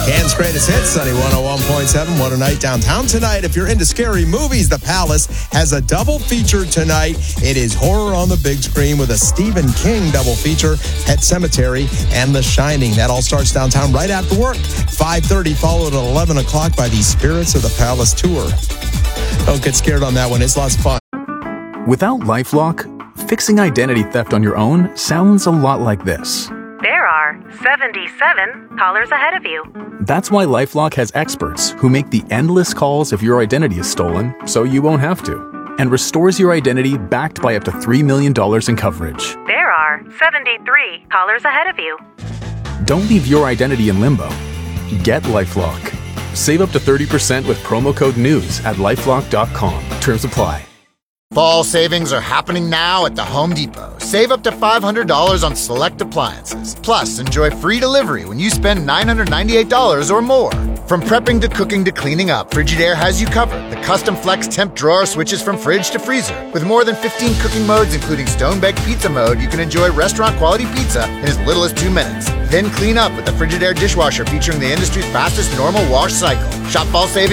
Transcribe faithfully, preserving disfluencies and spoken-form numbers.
Can's greatest hits, Sunny one oh one point seven. What a night downtown tonight. If you're into scary movies, The Palace has a double feature tonight. It is horror on the big screen with a Stephen King double feature, Pet Sematary and The Shining. That all starts downtown right after work. five thirty followed at eleven o'clock by the Spirits of the Palace tour. Don't get scared on that one. It's lots of fun. Without LifeLock, fixing identity theft on your own sounds a lot like this. There are seventy-seven callers ahead of you. That's why LifeLock has experts who make the endless calls if your identity is stolen so you won't have to, and restores your identity backed by up to three million dollars in coverage. There are seventy-three callers ahead of you. Don't leave your identity in limbo. Get LifeLock. Save up to thirty percent with promo code NEWS at lifelock dot com. Terms apply. Fall savings are happening now at the Home Depot. Save up to five hundred dollars on select appliances. Plus, enjoy free delivery when you spend nine hundred ninety-eight dollars or more. From prepping to cooking to cleaning up, Frigidaire has you covered. The custom flex temp drawer switches from fridge to freezer. With more than fifteen cooking modes, including stone-baked pizza mode, you can enjoy restaurant-quality pizza in as little as two minutes. Then clean up with the Frigidaire dishwasher featuring the industry's fastest normal wash cycle. Shop fall savings